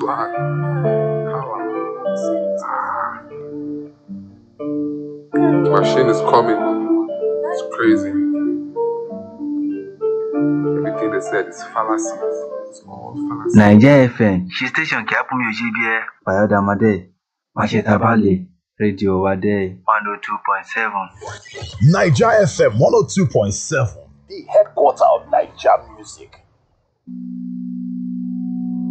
swag. Power. Machine is coming. It's crazy. Everything they said is fallacies. It's all fallacies. Nigeria FM, she station ki apu mi o se bi e. Bayodamade, Mashetabale, Radio Wade, 102.7. Niger FM 102.7, the headquarter of Niger music.